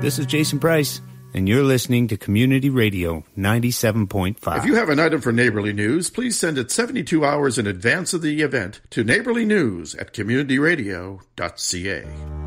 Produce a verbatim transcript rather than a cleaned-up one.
This is Jason Price, and you're listening to Community Radio ninety-seven point five. If you have an item for Neighborly News, please send it seventy-two hours in advance of the event to neighborly news at community radio dot c a.